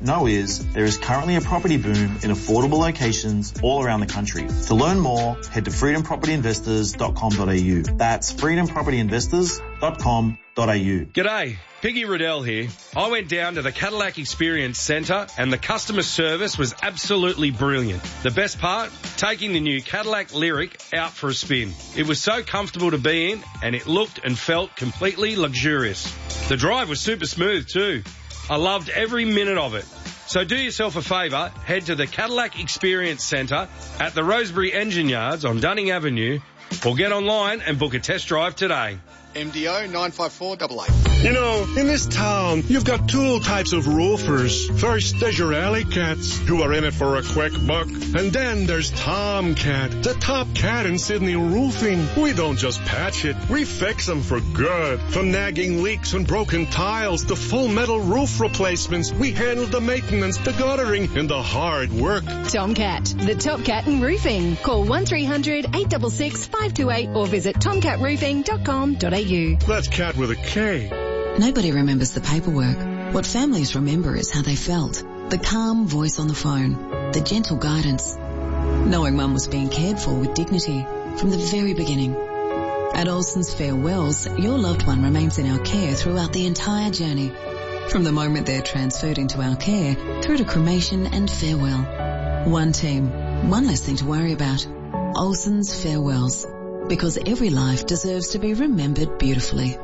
don't know is there is currently a property boom in affordable locations all around the country. To learn more, head to freedompropertyinvestors.com.au. That's freedompropertyinvestors.com.au. G'day, Piggy Riddell here. I went down to the Cadillac Experience Centre and the customer service was absolutely brilliant. The best part? Taking the new Cadillac Lyriq out for a spin. It was so comfortable to be in and it looked and felt completely luxurious. The drive was super smooth too. I loved every minute of it. So do yourself a favour, head to the Cadillac Experience Centre at the Rosebery Engine Yards on Dunning Avenue or get online and book a test drive today. MDO 95488. You know, in this town, you've got two types of roofers. First, there's your alley cats, who are in it for a quick buck. And then there's Tomcat, the top cat in Sydney roofing. We don't just patch it, we fix them for good. From nagging leaks and broken tiles to full metal roof replacements, we handle the maintenance, the guttering, and the hard work. Tomcat, the top cat in roofing. Call 1300 866 528 or visit tomcatroofing.com.au. That's cat with a K. Nobody remembers the paperwork. What families remember is how they felt. The calm voice on the phone. The gentle guidance. Knowing mum was being cared for with dignity from the very beginning. At Olsen's Farewells, your loved one remains in our care throughout the entire journey. From the moment they're transferred into our care through to cremation and farewell. One team, one less thing to worry about. Olsen's Farewells. Because every life deserves to be remembered beautifully.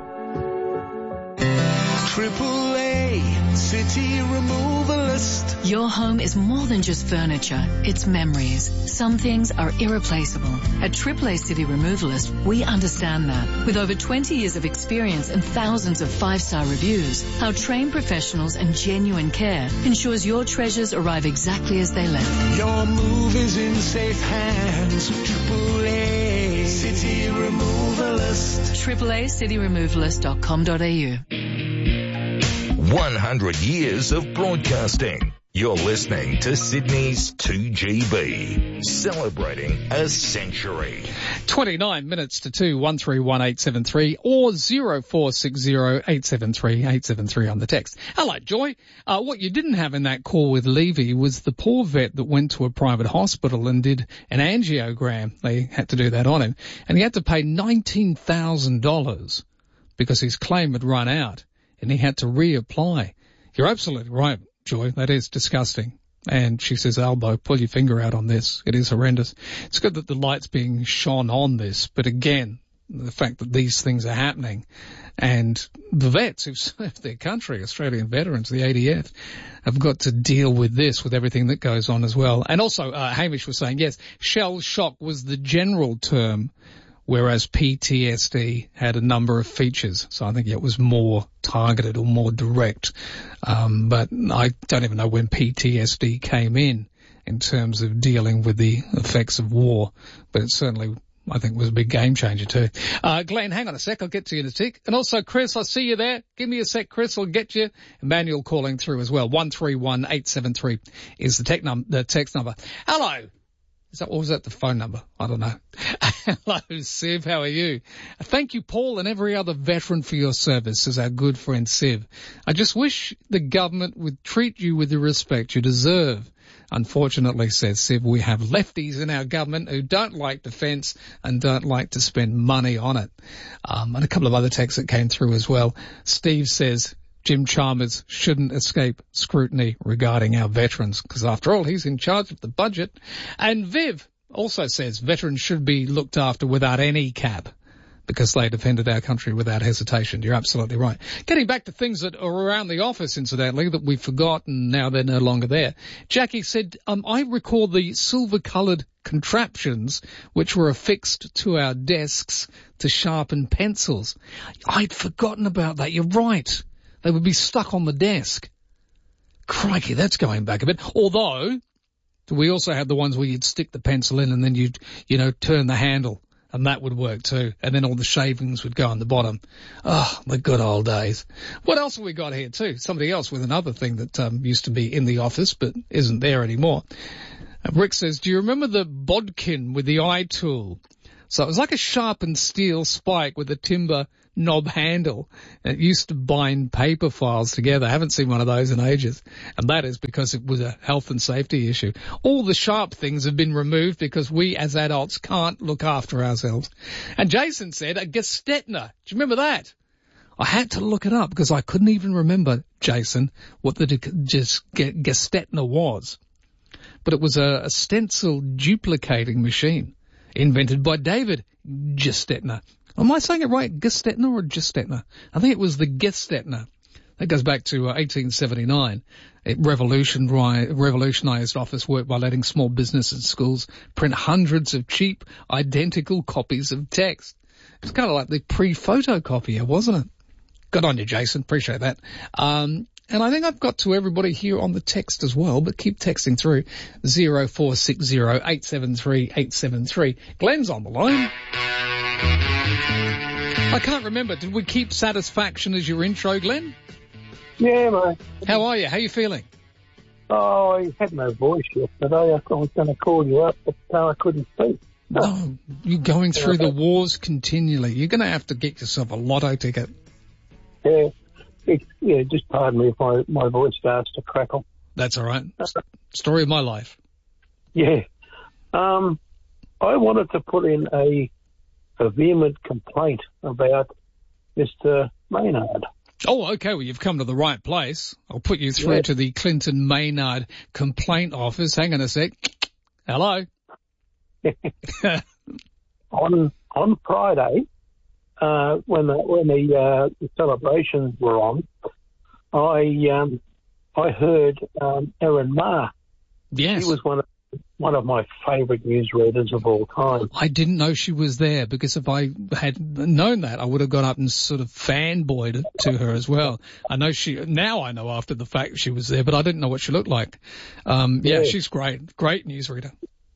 AAA City Removalist. Your home is more than just furniture, it's memories. Some things are irreplaceable. At AAA City Removalist, we understand that. With over 20 years of experience and thousands of 5-star reviews, our trained professionals and genuine care ensures your treasures arrive exactly as they left. Your move is in safe hands. AAA City Removalist. AAACityRemovalist.com.au. 100 years of broadcasting. You're listening to Sydney's 2GB, celebrating a century. 29 minutes to 2, 131873 or 0460 873 873 on the text. Hello, Joy. What you didn't have in that call with Levy was the poor vet that went to a private hospital and did an angiogram. They had to do that on him. And he had to pay $19,000 because his claim had run out and he had to reapply. You're absolutely right, Joy. That is disgusting. And she says, Albo, pull your finger out on this. It is horrendous. It's good that the light's being shone on this, but again, the fact that these things are happening and the vets who've served their country, Australian veterans, the ADF, have got to deal with this, with everything that goes on as well. And also, Hamish was saying, yes, shell shock was the general term, whereas PTSD had a number of features. So I think it was more targeted or more direct. But I don't even know when PTSD came in terms of dealing with the effects of war. But it certainly, I think, was a big game changer too. Glenn, hang on a sec. I'll get to you in a tick. And also, Chris, I see you there. Give me a sec, Chris. I'll get you. Emmanuel calling through as well. 131873 is the text number. Hello. Or was that the phone number? I don't know. Hello, Siv. How are you? Thank you, Paul, and every other veteran for your service, says our good friend Siv. I just wish the government would treat you with the respect you deserve. Unfortunately, says Siv, we have lefties in our government who don't like defence and don't like to spend money on it. And a couple of other texts that came through as well. Steve says, Jim Chalmers shouldn't escape scrutiny regarding our veterans, because after all, he's in charge of the budget. And Viv also says veterans should be looked after without any cap, because they defended our country without hesitation. You're absolutely right. Getting back to things that are around the office, incidentally, that we've forgotten, now they're no longer there. Jackie said, I recall the silver-coloured contraptions which were affixed to our desks to sharpen pencils. I'd forgotten about that. You're right. They would be stuck on the desk. Crikey, that's going back a bit. Although, we also had the ones where you'd stick the pencil in and then you'd, turn the handle, and that would work too. And then all the shavings would go on the bottom. Oh, the good old days. What else have we got here too? Somebody else with another thing that used to be in the office but isn't there anymore. Rick says, do you remember the bodkin with the eye tool? So it was like a sharpened steel spike with a timber knob handle. It used to bind paper files together. I haven't seen one of those in ages. And that is because it was a health and safety issue. All the sharp things have been removed because we as adults can't look after ourselves. And Jason said a Gestetner. Do you remember that? I had to look it up because I couldn't even remember, Jason, what the Gestetner was. But it was a stencil duplicating machine invented by David Gestetner. Am I saying it right? Gestetner or Gestetner? I think it was the Gestetner. That goes back to 1879. It revolutionized office work by letting small businesses and schools print hundreds of cheap, identical copies of text. It was kind of like the pre-photocopier, wasn't it? Good on you, Jason. Appreciate that. And I think I've got to everybody here on the text as well, but keep texting through 0460 873 873. Glenn's on the line. I can't remember. Did we keep Satisfaction as your intro, Glenn? Yeah, mate. How are you? How are you feeling? Oh, I had no voice yesterday. I was going to call you up, but I couldn't speak. Oh, you're going through the wars continually. You're going to have to get yourself a lotto ticket. Yeah, just pardon me if my voice starts to crackle. That's all right. Story of my life. Yeah. I wanted to put in a vehement complaint about Mr. Maynard. Oh, okay. Well, you've come to the right place. I'll put you through to the Clinton Maynard complaint office. Hang on a sec. Hello. On Friday, when the celebrations were on, I heard Erin Ma. Yes. She was one of my favourite newsreaders of all time. I didn't know she was there because if I had known that, I would have gone up and sort of fanboyed to her as well. Now I know after the fact she was there, but I didn't know what she looked like. Yeah, she's great. Great newsreader.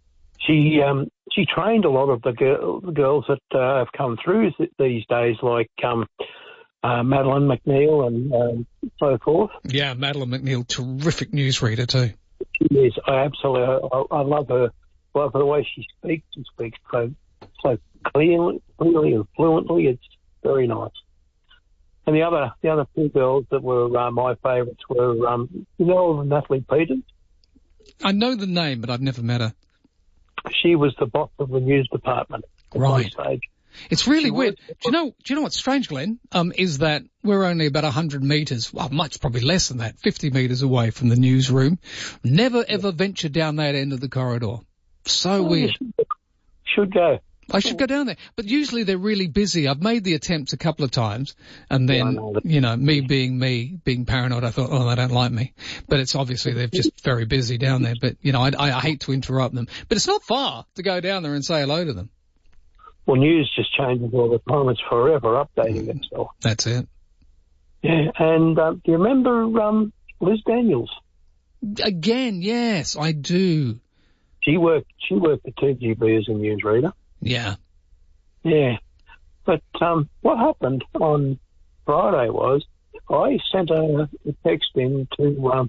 She trained a lot of the girls that have come through these days, like Madeline McNeil and so forth. Yeah, Madeline McNeil, terrific newsreader too. She is. I love her. Love the way she speaks. She speaks so clearly and fluently. It's very nice. And the other two girls that were my favourites were, Natalie Peters. I know the name, but I've never met her. She was the boss of the news department. Right. It's really weird. Do you know what's strange, Glenn? Is that we're only about 100 metres, well, much probably less than that, 50 metres away from the newsroom. Never ever venture down that end of the corridor. So weird. Should go. I should go down there. But usually they're really busy. I've made the attempt a couple of times, and then, me being paranoid, I thought, oh, they don't like me. But it's obviously they're just very busy down there. But, I hate to interrupt them. But it's not far to go down there and say hello to them. Well, news just changes all the time. It's forever updating itself. That's it. Yeah, and do you remember Liz Daniels? Again, yes, I do. She worked at 2GB as a newsreader. Yeah. Yeah. But what happened on Friday was I sent a text in to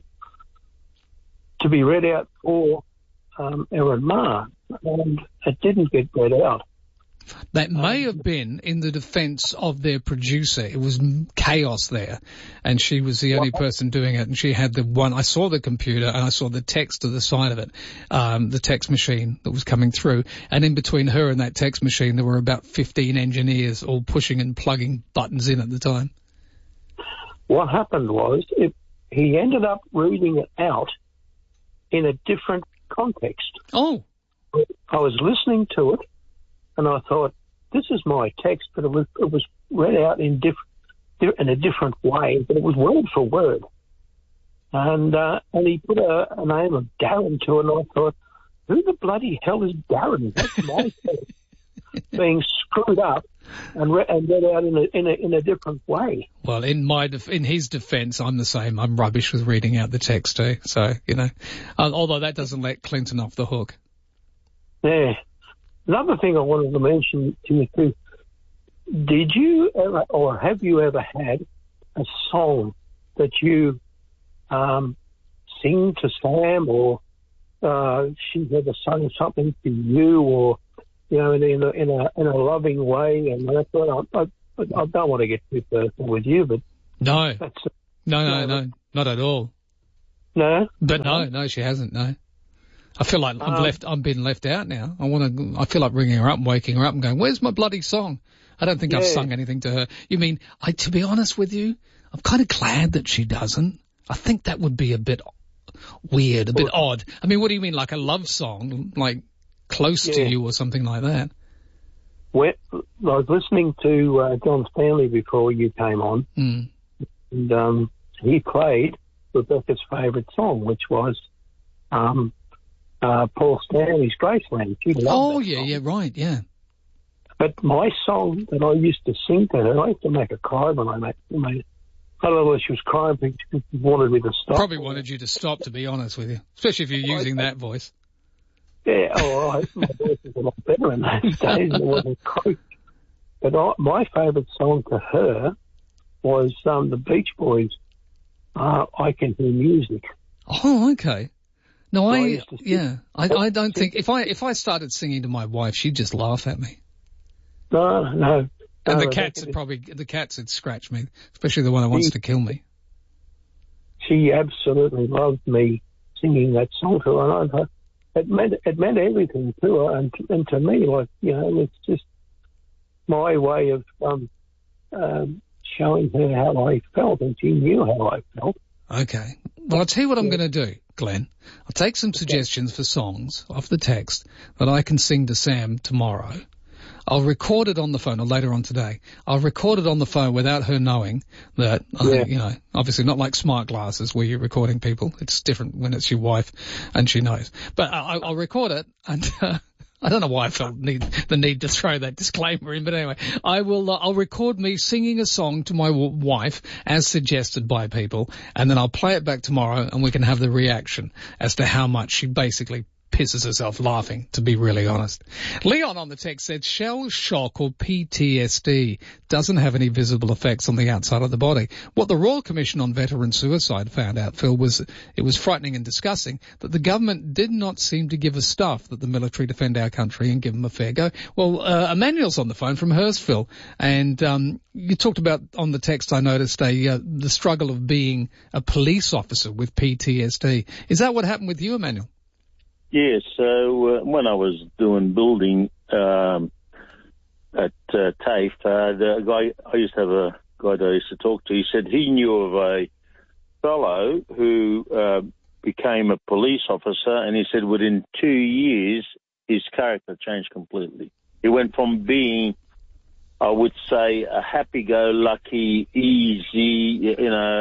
be read out for Erin Ma, and it didn't get read out. That may have been in the defence of their producer. It was chaos there, and she was the only person doing it, and she had the one. I saw the computer, and I saw the text to the side of it, the text machine that was coming through, and in between her and that text machine, there were about 15 engineers all pushing and plugging buttons in at the time. What happened was he ended up reading it out in a different context. Oh. I was listening to it, and I thought, this is my text, but it was read out in a different way, but it was word for word. And he put a name of Darren to it, and I thought, who the bloody hell is Darren? That's my text being screwed up and read out in a different way. Well, in his defence, I'm the same. I'm rubbish with reading out the text too. So, although that doesn't let Clinton off the hook. Yeah. Another thing I wanted to mention to you too, did you ever, or have you ever had a song that you sing to Sam, or she's ever sung something to you, or in a loving way? And I thought I don't want to get too personal with you, but no, no, not at all. No, but no, she hasn't. No, I feel like I'm being left out now. I feel like ringing her up and waking her up and going, "Where's my bloody song?" I don't think I've sung anything to her. You mean, to be honest with you, I'm kind of glad that she doesn't. I think that would be a bit weird, a bit odd. I mean, what do you mean, like a love song, like Close to You or something like that? I was listening to John Stanley before you came on, and he played Rebecca's favourite song, which was Paul Stanley's Graceland. She loved that song. Right, yeah. But my song that I used to sing to her, I used to make her cry when I made it. I don't know whether she was crying because she wanted me to stop. Probably wanted you to stop, to be honest with you, especially if you're using that voice. Yeah, my voice is a lot better in those days. It wasn't great. But my favourite song to her was the Beach Boys, I Can Hear Music. Oh, okay. No, I don't think, if I started singing to my wife, she'd just laugh at me. No. And the cats would scratch me, especially the one that wants to kill me. She absolutely loved me singing that song to her, and it meant everything to her, and to me, like, it's just my way of showing her how I felt, and she knew how I felt. Okay. Well, I'll tell you what I'm going to do, Glenn. I'll take some suggestions for songs off the text that I can sing to Sam tomorrow. I'll record it on the phone, or later on today. I'll record it on the phone without her knowing that, obviously not like smart glasses where you're recording people. It's different when it's your wife and she knows. But I'll record it, and I don't know why I felt the need to throw that disclaimer in, but anyway, I'll record me singing a song to my wife as suggested by people, and then I'll play it back tomorrow, and we can have the reaction as to how much she basically pisses herself laughing, to be really honest. Leon on the text said shell shock or PTSD doesn't have any visible effects on the outside of the body. What the Royal Commission on Veteran Suicide found out, Phil, was it was frightening and disgusting that the government did not seem to give a stuff that the military defend our country and give them a fair go. Well, Emmanuel's on the phone from Hurstville, and you talked about on the text, I noticed, the struggle of being a police officer with PTSD. Is that what happened with you, Emmanuel? Yeah, so when I was doing building at TAFE, the guy, I used to have a guy that I used to talk to, he said he knew of a fellow who became a police officer, and he said within 2 years his character changed completely. He went from being, I would say, a happy-go-lucky, easy,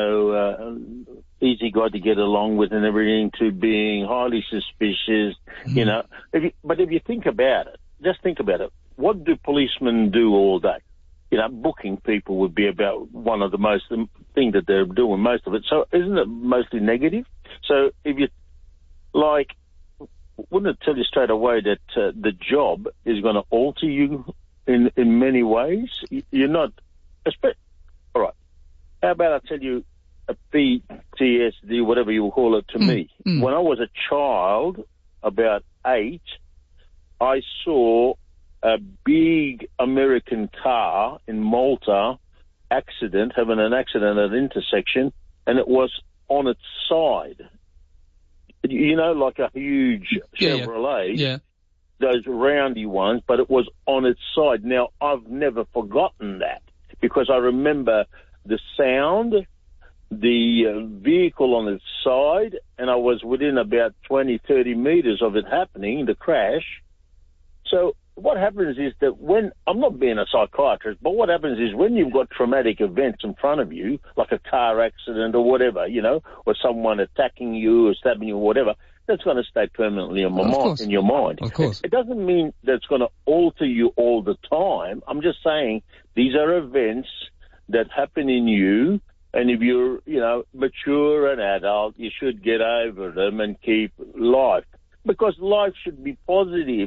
easy guy to get along with and everything, to being highly suspicious, But if you think about it, just think about it. What do policemen do all day? Booking people would be about one of the most thing that they're doing, most of it. So isn't it mostly negative? So if you, wouldn't it tell you straight away that the job is going to alter you in many ways? You're not, all right, how about I tell you a PTSD, whatever you call it, to me. When I was a child, about 8, I saw a big American car in Malta having an accident at an intersection, and it was on its side. Like a huge Chevrolet, those roundy ones, but it was on its side. Now, I've never forgotten that, because I remember the sound, the vehicle on its side, and I was within about 20, 30 meters of it happening, the crash. So what happens is that when, I'm not being a psychiatrist, but what happens is when you've got traumatic events in front of you, like a car accident or whatever, or someone attacking you or stabbing you or whatever, that's going to stay permanently in your mind. Of course. It doesn't mean that it's going to alter you all the time. I'm just saying these are events that happen in you, and if you're, mature and adult, you should get over them and keep life. Because life should be positive.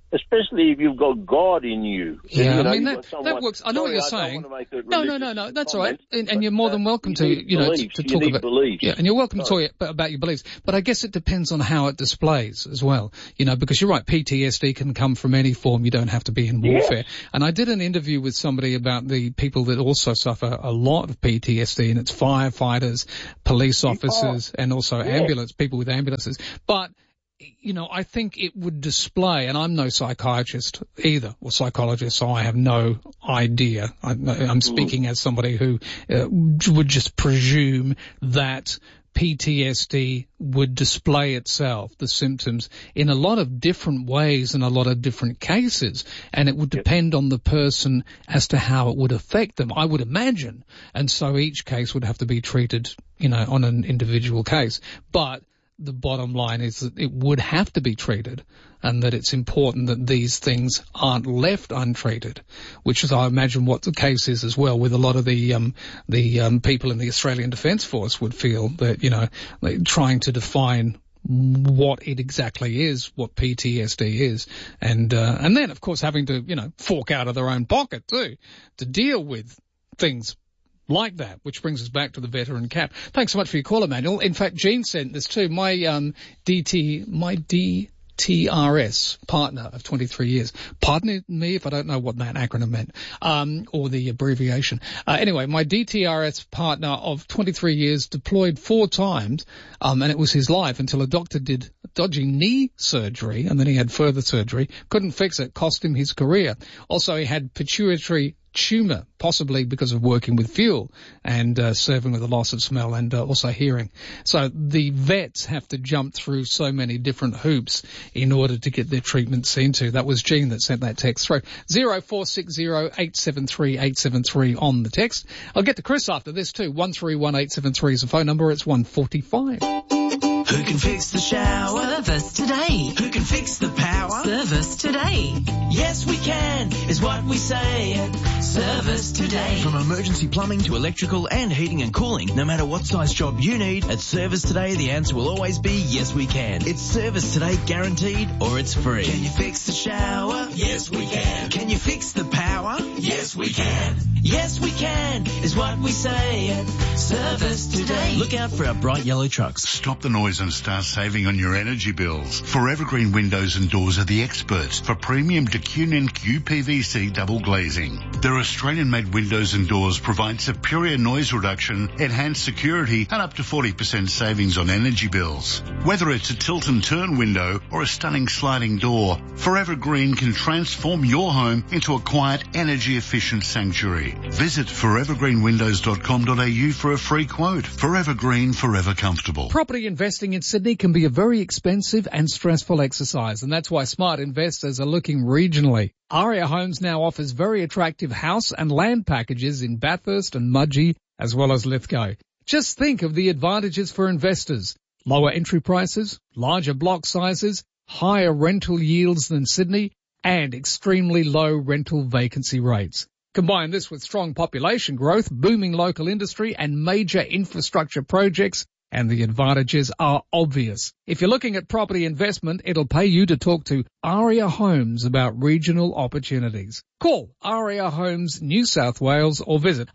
especially if you've got God in you. Yeah, I mean, that works. I know what you're saying. No, that's all right. And you're more than welcome to talk about beliefs. Yeah, and you're welcome to talk about your beliefs. But I guess it depends on how it displays as well. Because you're right, PTSD can come from any form. You don't have to be in warfare. Yes. And I did an interview with somebody about the people that also suffer a lot of PTSD, and it's firefighters, police officers, and also people with ambulances. But I think it would display, and I'm no psychiatrist either, or psychologist, so I have no idea. I'm speaking as somebody who would just presume that PTSD would display itself, the symptoms, in a lot of different ways in a lot of different cases, and it would depend on the person as to how it would affect them, I would imagine. And so each case would have to be treated, on an individual case. But the bottom line is that it would have to be treated, and that it's important that these things aren't left untreated, which is, I imagine, what the case is as well with a lot of the people in the Australian Defence Force would feel that, trying to define what it exactly is, what PTSD is, and then, of course, having to, fork out of their own pocket too, to deal with things like that, which brings us back to the veteran cap. Thanks so much for your call, Emmanuel. In fact, Jean sent this too. My DTRS partner of 23 years. Pardon me if I don't know what that acronym meant, or the abbreviation. Anyway, my DTRS partner of 23 years deployed 4 times, and it was his life until a doctor did dodgy knee surgery, and then he had further surgery. Couldn't fix it, cost him his career. Also, he had pituitary tumour, possibly because of working with fuel and serving with a loss of smell and also hearing. So the vets have to jump through so many different hoops in order to get their treatment seen to. That was Jean that sent that text through. 0460 873 873 on the text. I'll get to Chris after this too. 131873 is the phone number. It's 145. Who can fix the shower? Service today. Who can fix the power? Service today. Yes, we can, is what we say at Service Today. From emergency plumbing to electrical and heating and cooling, no matter what size job you need, at Service Today the answer will always be yes we can. It's Service Today guaranteed, or it's free. Can you fix the shower? Yes, we can. Can you fix the power? Yes, we can. Yes, we can, is what we say at Service Today. Look out for our bright yellow trucks. Stop the noise and start saving on your energy bills. Forever Green Windows and Doors are the experts for premium DeCunin QPVC double glazing. Their Australian-made windows and doors provide superior noise reduction, enhanced security, and up to 40% savings on energy bills. Whether it's a tilt and turn window or a stunning sliding door, Forever Green can transform your home into a quiet, energy-efficient sanctuary. Visit forevergreenwindows.com.au for a free quote. Forever Green, forever comfortable. Property investing in Sydney can be a very expensive and stressful exercise, and that's why smart investors are looking regionally. Aria Homes now offers very attractive house and land packages in Bathurst and Mudgee, as well as Lithgow. Just think of the advantages for investors. Lower entry prices, larger block sizes, higher rental yields than Sydney, and extremely low rental vacancy rates. Combine this with strong population growth, booming local industry, and major infrastructure projects, and the advantages are obvious. If you're looking at property investment, it'll pay you to talk to Aria Homes about regional opportunities. Call Aria Homes New South Wales or visit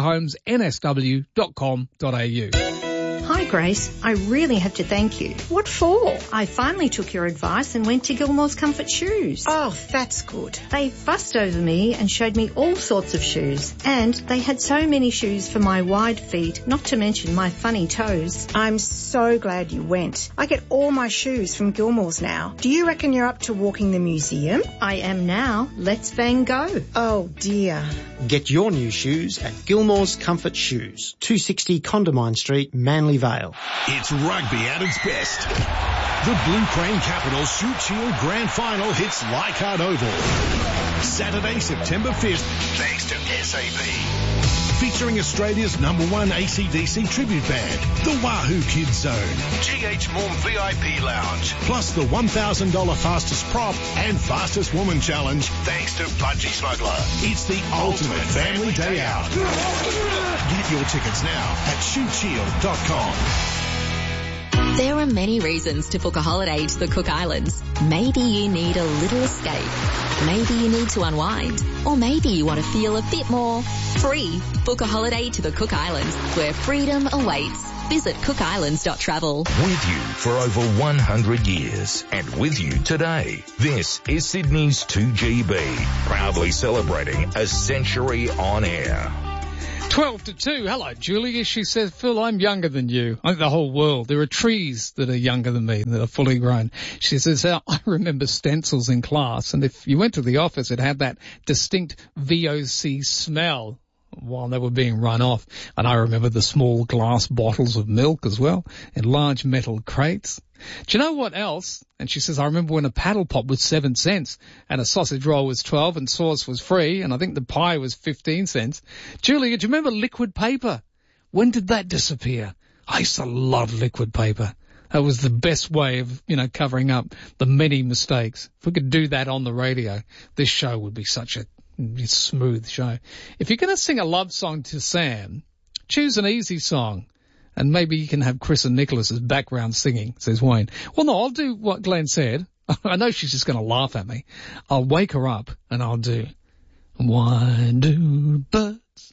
ariahomesnsw.com.au. Hi Grace, I really have to thank you. What for? I finally took your advice and went to Gilmore's Comfort Shoes. Oh, that's good. They fussed over me and showed me all sorts of shoes. And they had so many shoes for my wide feet, not to mention my funny toes. I'm so glad you went. I get all my shoes from Gilmore's now. Do you reckon you're up to walking the museum? I am now. Let's Van Gogh. Oh dear. Get your new shoes at Gilmore's Comfort Shoes, 260 Condamine Street, Manly Vale. It's rugby at its best. The Blue Crane Capitals Shoot Shield Grand Final hits Leichhardt Oval. Saturday, September 5th, thanks to SAP. Featuring Australia's #1 AC/DC tribute band, the Wahoo Kids Zone, GH Morm VIP Lounge, plus the $1,000 fastest prop and fastest woman challenge, thanks to Budgie Smuggler. It's the ultimate family day out. Get your tickets now at shootshield.com. There are many reasons to book a holiday to the Cook Islands. Maybe you need a little escape. Maybe you need to unwind. Or maybe you want to feel a bit more free. Book a holiday to the Cook Islands, where freedom awaits. Visit cookislands.travel. With you for over 100 years and with you today. This is Sydney's 2GB, proudly celebrating a century on air. 12 to 2. Hello, Julia. She says, Phil, I'm younger than you. I think the whole world. There are trees that are younger than me, that are fully grown. She says, I remember stencils in class, and if you went to the office, it had that distinct VOC smell while they were being run off. And I remember the small glass bottles of milk as well, in large metal crates. Do you know what else? And she says, I remember when a paddle pop was 7 cents and a sausage roll was 12 and sauce was free, and I think the pie was 15 cents. Julia, do you remember liquid paper? When did that disappear? I used to love liquid paper. That was the best way of, covering up the many mistakes. If we could do that on the radio, this show would be such a smooth show. If you're going to sing a love song to Sam, choose an easy song. And maybe you can have Chris and Nicholas as background singing, says Wayne. Well, no, I'll do what Glenn said. I know she's just going to laugh at me. I'll wake her up and I'll do, why do birds?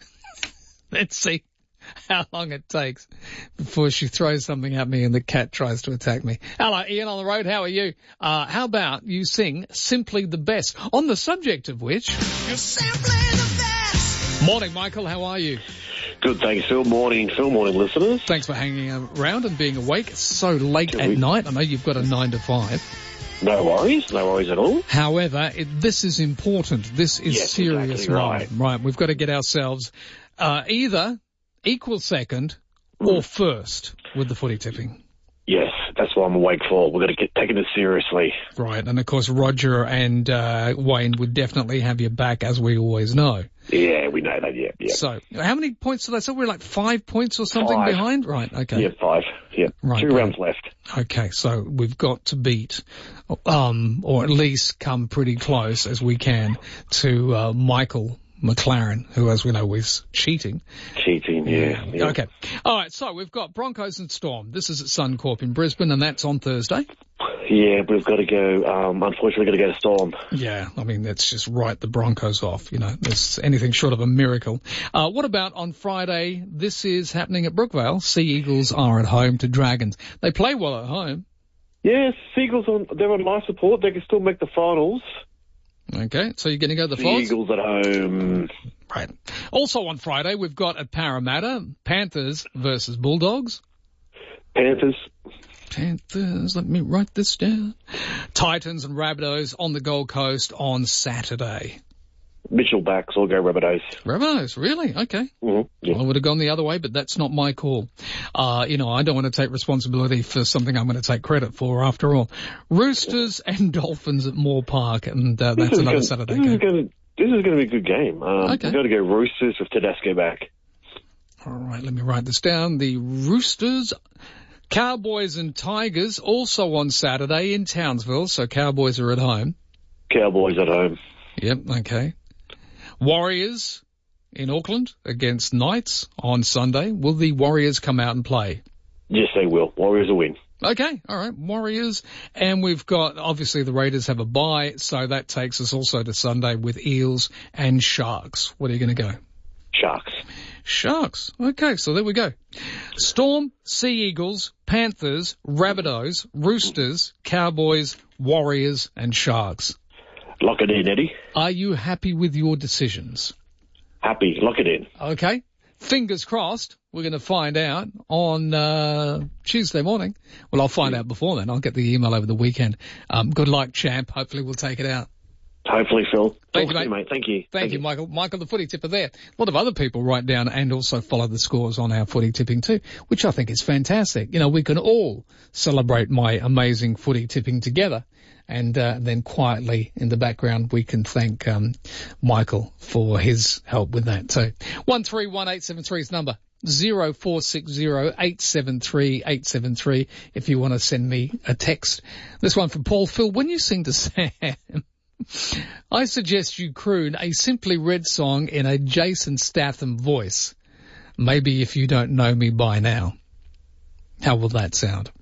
Let's see how long it takes before she throws something at me and the cat tries to attack me. Hello, Ian on the road. How are you? How about you sing Simply the Best? On the subject of which... You're simply the best! Morning, Michael. How are you? Good, thanks, Phil. Morning, Phil. Morning, listeners. Thanks for hanging around and being awake. It's so late at night. I know you've got a 9 to 5. No worries at all. However, this is important. This is serious. Exactly right. We've got to get ourselves either equal second or first with the footy tipping. Yes, that's what I'm awake for. We've got to get taking it seriously. Right, and of course Roger and Wayne would definitely have your back, as we always know. Yeah, we know that, yeah. So, how many points did I say? We're like 5 points or something behind? Right, okay. Yeah, 5. Yeah, right, 2 rounds left. Okay, so we've got to beat, or at least come pretty close as we can to Michael McLaren, who, as we know, is cheating. Yeah. Okay. All right, so we've got Broncos and Storm. This is at Suncorp in Brisbane, and that's on Thursday. Yeah, we've got to go, unfortunately, got to go to Storm. Yeah, I mean, that's just write the Broncos off, There's anything short of a miracle. What about on Friday? This is happening at Brookvale. Sea Eagles are at home to Dragons. They play well at home. Yes, Sea Eagles, they're on my support. They can still make the finals. Okay, so you're going to go the Sea Fogs? Eagles at home. Right. Also on Friday, we've got at Parramatta, Panthers versus Bulldogs. Panthers, let me write this down. Titans and Rabbitohs on the Gold Coast on Saturday. Mitchell backs, I'll go Rabbitohs. Rabbitohs, really? Okay. Mm-hmm. Yeah. I would have gone the other way, but that's not my call. I don't want to take responsibility for something I'm going to take credit for, after all. Roosters and Dolphins at Moore Park, and that's another Saturday game. This is going to be a good game. Okay. We've got to go Roosters with Tedesco back. All right, let me write this down. The Roosters, Cowboys and Tigers also on Saturday in Townsville, so Cowboys are at home. Cowboys at home. Yep, okay. Warriors in Auckland against Knights on Sunday. Will the Warriors come out and play? Yes, they will. Warriors will win. Okay, all right, Warriors. And we've got, obviously, the Raiders have a bye, so that takes us also to Sunday with Eels and Sharks. What are you going to go? Sharks. Okay, so there we go. Storm, Sea Eagles, Panthers, Rabbitohs, Roosters, Cowboys, Warriors, and Sharks. Lock it in, Eddie. Are you happy with your decisions? Happy. Lock it in. Okay. Fingers crossed. We're going to find out on Tuesday morning. Well, I'll find out before then. I'll get the email over the weekend. Good luck, champ. Hopefully we'll take it out. Hopefully, Phil. Thank you, mate. Thank you. Thank you, Michael. Michael, the footy tipper there. A lot of other people write down and also follow the scores on our footy tipping too, which I think is fantastic. We can all celebrate my amazing footy tipping together. And then quietly in the background, we can thank Michael for his help with that. So 131873 is number 0460873873 if you want to send me a text. This one from Paul. Phil, when you sing to Sam, I suggest you croon a Simply Red song in a Jason Statham voice. Maybe If You Don't Know Me By Now. How will that sound?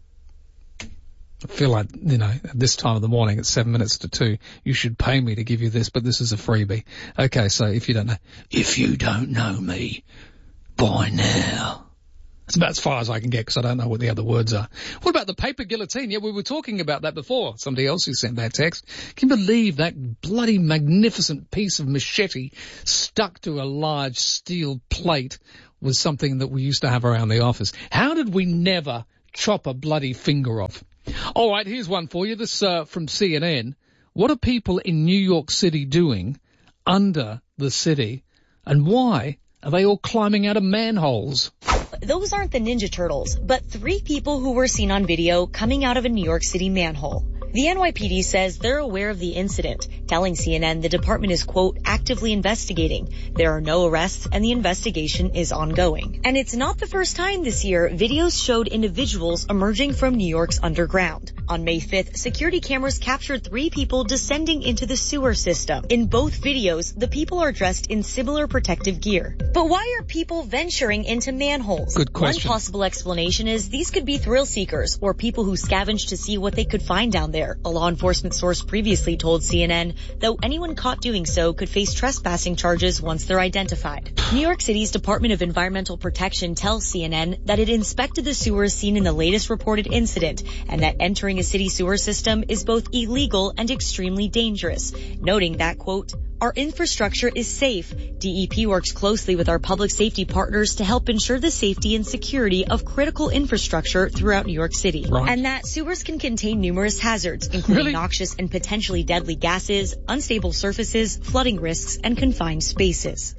I feel like, at this time of the morning, it's 7 minutes to 2, you should pay me to give you this, but this is a freebie. Okay, so if you don't know me by now. It's about as far as I can get because I don't know what the other words are. What about the paper guillotine? Yeah, we were talking about that before. Somebody else who sent that text. Can you believe that bloody magnificent piece of machete stuck to a large steel plate was something that we used to have around the office? How did we never chop a bloody finger off? All right, here's one for you. This from CNN. What are people in New York City doing under the city, and why are they all climbing out of manholes? Those aren't the Ninja Turtles, but 3 people who were seen on video coming out of a New York City manhole. The NYPD says they're aware of the incident, telling CNN the department is, quote, actively investigating. There are no arrests and the investigation is ongoing. And it's not the first time this year videos showed individuals emerging from New York's underground. On May 5th, security cameras captured 3 people descending into the sewer system. In both videos, the people are dressed in similar protective gear. But why are people venturing into manholes? Good question. One possible explanation is these could be thrill seekers or people who scavenge to see what they could find down there. A law enforcement source previously told CNN, though anyone caught doing so could face trespassing charges once they're identified. New York City's Department of Environmental Protection tells CNN that it inspected the sewers seen in the latest reported incident and that entering a city sewer system is both illegal and extremely dangerous, noting that, quote, our infrastructure is safe. DEP works closely with our public safety partners to help ensure the safety and security of critical infrastructure throughout New York City. Right. And that sewers can contain numerous hazards, including noxious and potentially deadly gases, unstable surfaces, flooding risks, and confined spaces.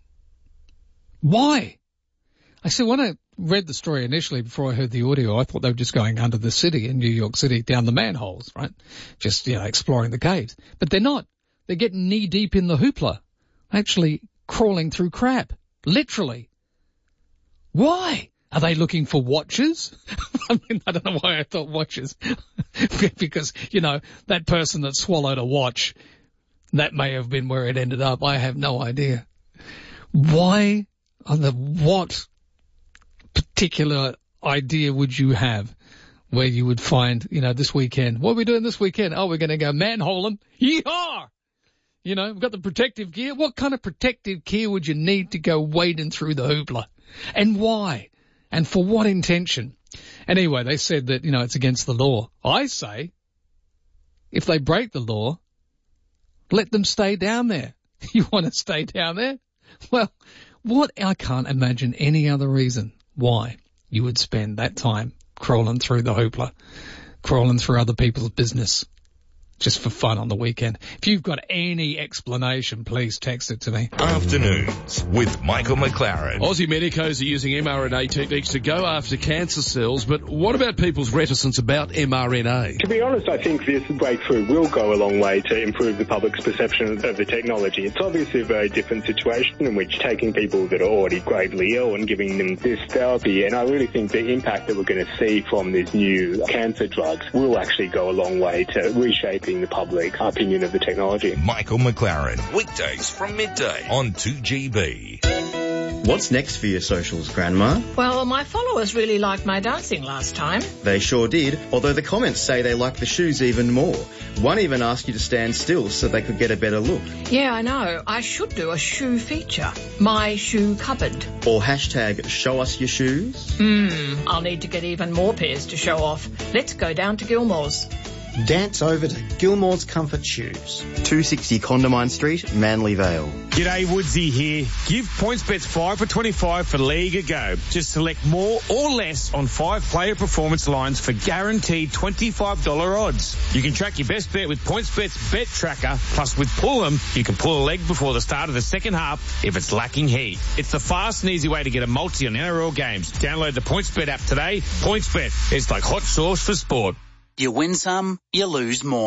Why? I said, when I read the story initially before I heard the audio, I thought they were just going under the city in New York City, down the manholes, right? Just, exploring the caves. But they're not. They're getting knee-deep in the hoopla, actually crawling through crap, literally. Why? Are they looking for watches? I don't know why I thought watches. Because, that person that swallowed a watch, that may have been where it ended up. I have no idea. Why? What particular idea would you have where you would find, this weekend? What are we doing this weekend? Oh, we're going to go manholing. Yeehaw! We've got the protective gear. What kind of protective gear would you need to go wading through the hoopla? And why? And for what intention? Anyway, they said that, it's against the law. I say, if they break the law, let them stay down there. You want to stay down there? Well, I can't imagine any other reason why you would spend that time crawling through the hoopla, crawling through other people's business. Just for fun on the weekend. If you've got any explanation, please text it to me. Afternoons with Michael McLaren. Aussie medicos are using mRNA techniques to go after cancer cells, but what about people's reticence about mRNA? To be honest, I think this breakthrough will go a long way to improve the public's perception of the technology. It's obviously a very different situation in which taking people that are already gravely ill and giving them this therapy, and I really think the impact that we're going to see from these new cancer drugs will actually go a long way to reshaping the public opinion of the technology. Michael McLaren, weekdays from midday on 2GB. What's next for your socials, Grandma? Well, my followers really liked my dancing last time. They sure did, although the comments say they like the shoes even more. One even asked you to stand still so they could get a better look. Yeah, I know. I should do a shoe feature. My shoe cupboard. Or hashtag show us your shoes. I'll need to get even more pairs to show off. Let's go down to Gilmore's. Dance over to Gilmore's Comfort Shoes. 260 Condamine Street, Manly Vale. G'day, Woodsy here. Give PointsBets 5 for 25 for League a go. Just select more or less on 5 player performance lines for guaranteed $25 odds. You can track your best bet with PointsBet's Bet Tracker. Plus, with Pull 'em, you can pull a leg before the start of the second half if it's lacking heat. It's the fast and easy way to get a multi on NRL games. Download the PointsBet app today. PointsBet, it's like hot sauce for sport. You win some, you lose more.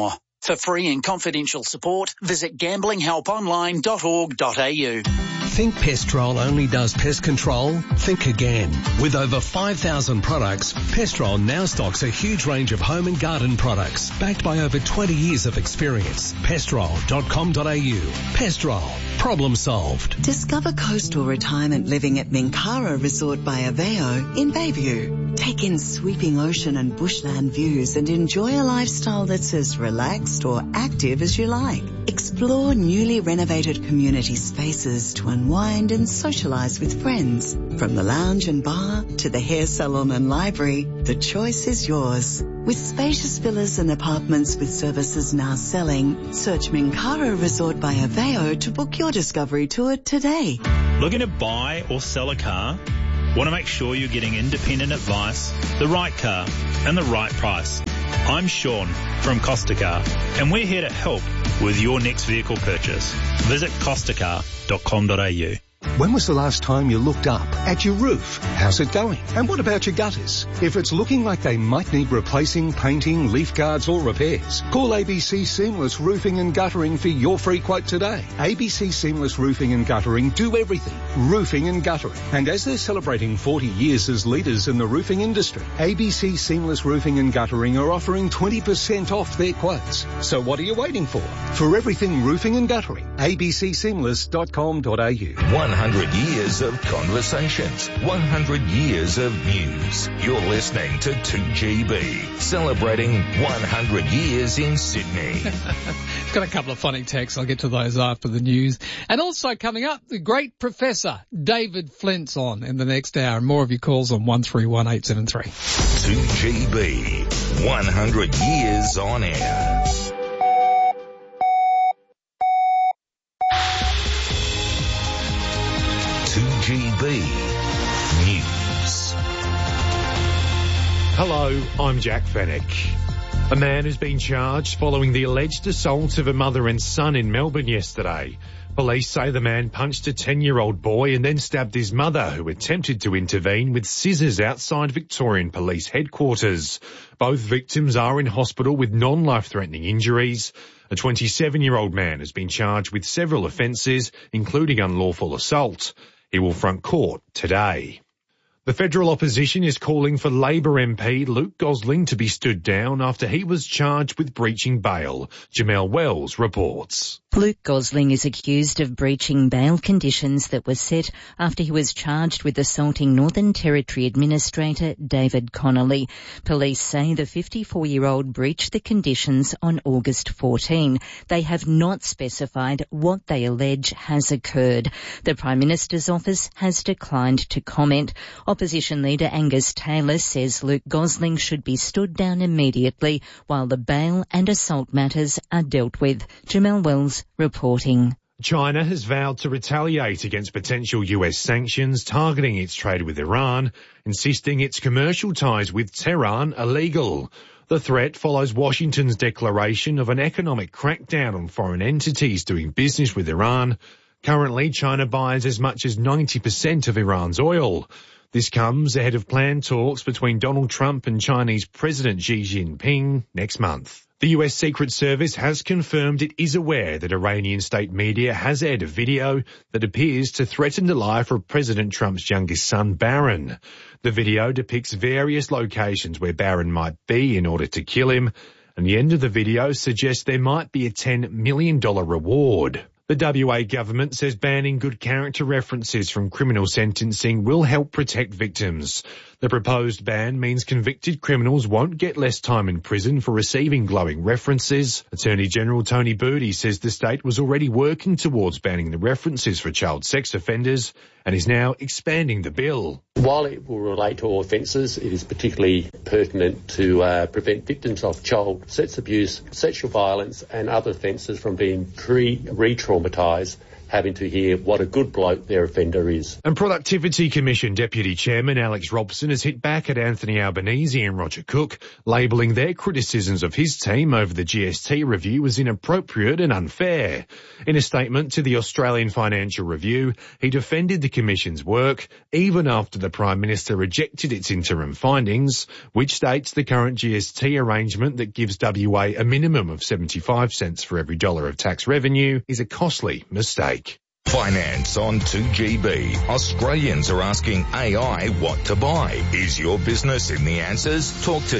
For free and confidential support, visit gamblinghelponline.org.au. Think Pestrol only does pest control? Think again. With over 5,000 products, Pestrol now stocks a huge range of home and garden products, backed by over 20 years of experience. Pestrol.com.au. Pestrol. Problem solved. Discover coastal retirement living at Minkara Resort by Aveo in Bayview. Take in sweeping ocean and bushland views and enjoy a lifestyle that's as relaxed or active as you like. Explore newly renovated community spaces to unwind and socialise with friends. From the lounge and bar to the hair salon and library, the choice is yours. With spacious villas and apartments with services now selling, search Minkara Resort by Aveo to book your discovery tour today. Looking to buy or sell a car? Want to make sure you're getting independent advice, the right car, and the right price? I'm Sean from Costacar, and we're here to help with your next vehicle purchase. Visit costacar.com.au. When was the last time you looked up at your roof? How's it going? And what about your gutters? If it's looking like they might need replacing, painting, leaf guards or repairs, call ABC Seamless Roofing and Guttering for your free quote today. ABC Seamless Roofing and Guttering do everything. Roofing and guttering. And as they're celebrating 40 years as leaders in the roofing industry, ABC Seamless Roofing and Guttering are offering 20% off their quotes. So what are you waiting for? For everything roofing and guttering, abcseamless.com.au. 100 years of conversations, 100 years of news. You're listening to 2GB, celebrating 100 years in Sydney. Got a couple of funny texts. I'll get to those after the news. And also coming up, the great Professor David Flint's on in the next hour. And more of your calls on 131873. 2GB, 100 years on air. GB News. Hello, I'm Jack Fennick. A man has been charged following the alleged assault of a mother and son in Melbourne yesterday. Police say the man punched a 10-year-old boy and then stabbed his mother, who attempted to intervene with scissors outside Victorian Police headquarters. Both victims are in hospital with non-life-threatening injuries. A 27-year-old man has been charged with several offences, including unlawful assault. He will front court today. The federal opposition is calling for Labor MP Luke Gosling to be stood down after he was charged with breaching bail. Jamelle Wells reports. Luke Gosling is accused of breaching bail conditions that were set after he was charged with assaulting Northern Territory Administrator David Connolly. Police say the 54-year-old breached the conditions on August 14. They have not specified what they allege has occurred. The Prime Minister's office has declined to comment. Opposition leader Angus Taylor says Luke Gosling should be stood down immediately while the bail and assault matters are dealt with. Jamelle Wells reporting. China has vowed to retaliate against potential US sanctions targeting its trade with Iran, insisting its commercial ties with Tehran are illegal. The threat follows Washington's declaration of an economic crackdown on foreign entities doing business with Iran. Currently, China buys as much as 90% of Iran's oil. This comes ahead of planned talks between Donald Trump and Chinese President Xi Jinping next month. The US Secret Service has confirmed it is aware that Iranian state media has aired a video that appears to threaten the life of President Trump's youngest son, Barron. The video depicts various locations where Barron might be in order to kill him, and the end of the video suggests there might be a $10 million reward. The WA government says banning good character references from criminal sentencing will help protect victims. The proposed ban means convicted criminals won't get less time in prison for receiving glowing references. Attorney General Tony Booty says the state was already working towards banning the references for child sex offenders and is now expanding the bill. While it will relate to all offences, it is particularly pertinent to prevent victims of child sex abuse, sexual violence and other offences from being re-traumatised having to hear what a good bloke their offender is. And Productivity Commission Deputy Chairman Alex Robson has hit back at Anthony Albanese and Roger Cook, labelling their criticisms of his team over the GST review as inappropriate and unfair. In a statement to the Australian Financial Review, he defended the Commission's work, even after the Prime Minister rejected its interim findings, which states the current GST arrangement that gives WA a minimum of 75 cents for every dollar of tax revenue is a costly mistake. Finance on 2GB. Australians are asking AI what to buy. Is your business in the answers? Talk to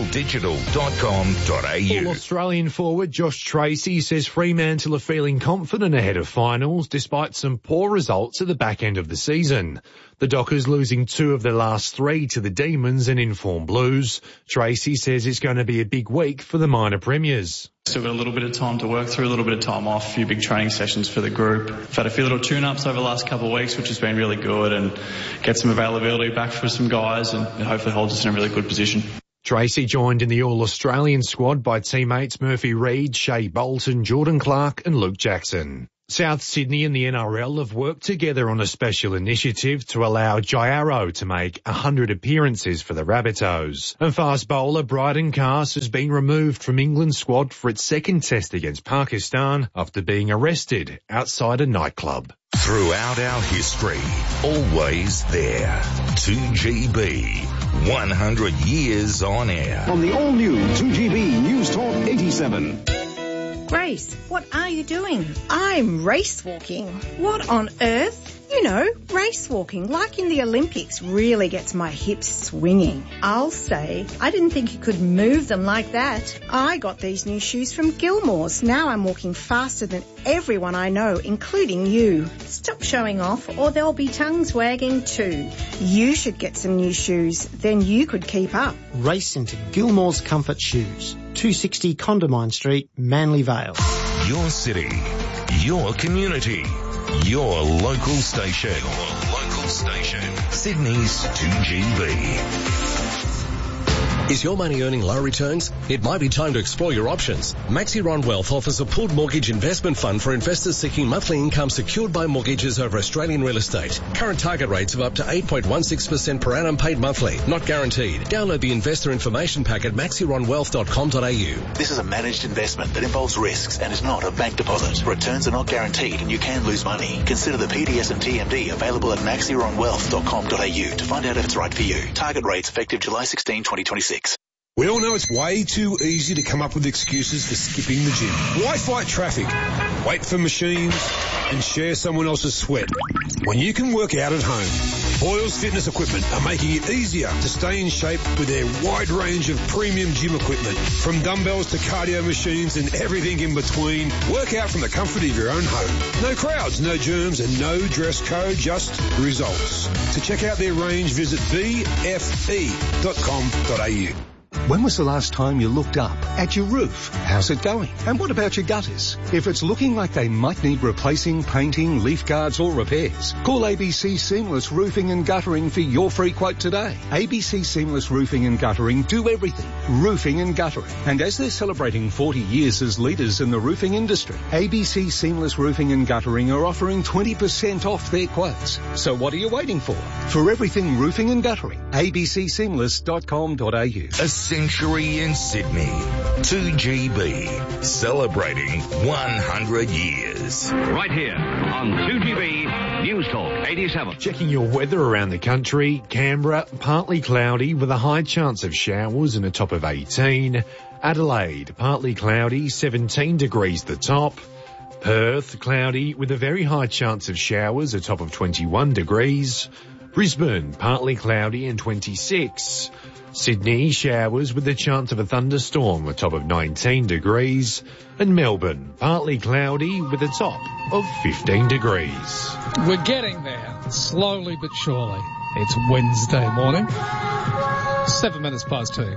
zealdigital.com.au. All-Australian forward Josh Tracy says Fremantle are feeling confident ahead of finals despite some poor results at the back end of the season. The Dockers losing 2 of their last 3 to the Demons and Inform Blues. Tracy says it's going to be a big week for the minor premiers. Still got a little bit of time to work through, a little bit of time off, a few big training sessions for the group. I've had a few little tune-ups over the last couple of weeks, which has been really good, and get some availability back for some guys and hopefully holds us in a really good position. Tracy joined in the All-Australian squad by teammates Murphy Reid, Shea Bolton, Jordan Clark and Luke Jackson. South Sydney and the NRL have worked together on a special initiative to allow Jairo to make 100 appearances for the Rabbitohs. And fast bowler Bryden Cass has been removed from England's squad for its second test against Pakistan after being arrested outside a nightclub. Throughout our history, always there. 2GB, 100 years on air. On the all-new 2GB News Talk 87. Grace, what are you doing? I'm race walking. What on earth? You know, race walking, like in the Olympics, really gets my hips swinging. I'll say, I didn't think you could move them like that. I got these new shoes from Gilmore's. Now I'm walking faster than everyone I know, including you. Stop showing off or there'll be tongues wagging too. You should get some new shoes, then you could keep up. Race into Gilmore's Comfort Shoes, 260 Condamine Street, Manly Vale. Your city, your community, your local station. Your local station. Sydney's 2GB. Is your money earning low returns? It might be time to explore your options. Maxiron Wealth offers a pooled mortgage investment fund for investors seeking monthly income secured by mortgages over Australian real estate. Current target rates of up to 8.16% per annum paid monthly, not guaranteed. Download the investor information pack at maxironwealth.com.au. This is a managed investment that involves risks and is not a bank deposit. Returns are not guaranteed and you can lose money. Consider the PDS and TMD available at maxironwealth.com.au to find out if it's right for you. Target rates effective July 16, 2026. We all know it's way too easy to come up with excuses for skipping the gym. Why fight traffic, wait for machines, and share someone else's sweat when you can work out at home? Boyle's Fitness Equipment are making it easier to stay in shape with their wide range of premium gym equipment. From dumbbells to cardio machines and everything in between, work out from the comfort of your own home. No crowds, no germs, and no dress code, just results. To check out their range, visit bfe.com.au. When was the last time you looked up at your roof? How's it going? And what about your gutters? If it's looking like they might need replacing, painting, leaf guards or repairs, call ABC Seamless Roofing and Guttering for your free quote today. ABC Seamless Roofing and Guttering do everything. Roofing and guttering. And as they're celebrating 40 years as leaders in the roofing industry, ABC Seamless Roofing and Guttering are offering 20% off their quotes. So what are you waiting for? For everything roofing and guttering, abcseamless.com.au. Century in Sydney. 2GB, celebrating 100 years. Right here on 2GB News Talk 87. Checking your weather around the country. Canberra, partly cloudy with a high chance of showers and a top of 18. Adelaide, partly cloudy, 17 degrees the top. Perth, cloudy with a very high chance of showers, a top of 21 degrees. Brisbane, partly cloudy and 26. Sydney, showers with the chance of a thunderstorm, a top of 19 degrees. And Melbourne, partly cloudy with a top of 15 degrees. We're getting there, slowly but surely. It's Wednesday morning, 7 minutes past 2.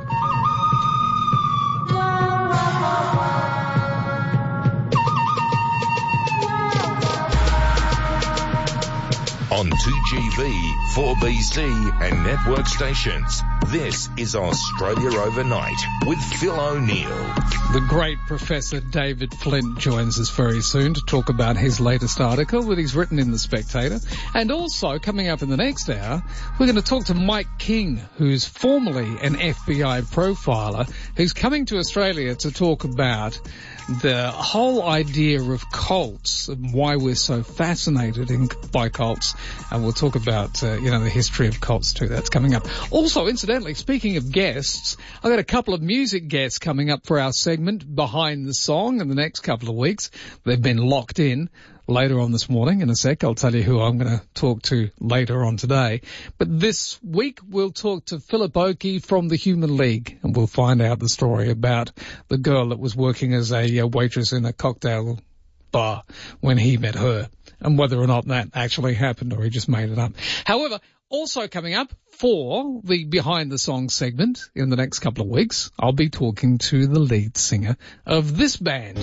On 2GB, 4BC and network stations. This is Australia Overnight with Phil O'Neill. The great Professor David Flint joins us very soon to talk about his latest article that he's written in The Spectator. And also, coming up in the next hour, we're going to talk to Mike King, who's formerly an FBI profiler, who's coming to Australia to talk about the whole idea of cults and why we're so fascinated by cults. And we'll talk about, the history of cults too. That's coming up. Also, incidentally, speaking of guests, I've got a couple of music guests coming up for our segment Behind the Song in the next couple of weeks. They've been locked in. Later on this morning, in a sec, I'll tell you who I'm going to talk to later on today. But this week, we'll talk to Philip Oakey from the Human League, and we'll find out the story about the girl that was working as a waitress in a cocktail bar when he met her, and whether or not that actually happened or he just made it up. However, also coming up for the Behind the Song segment in the next couple of weeks, I'll be talking to the lead singer of this band.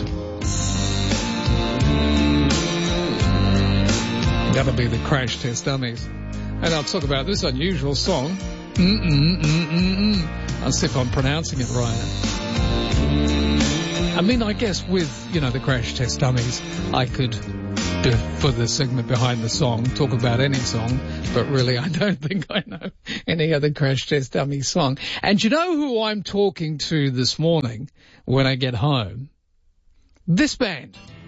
That'll be the Crash Test Dummies. And I'll talk about this unusual song. I'll see if I'm pronouncing it right. I mean, I guess with, the Crash Test Dummies, I could, for the segment Behind the Song, talk about any song, but really I don't think I know any other Crash Test Dummies song. And you know who I'm talking to this morning when I get home? This band.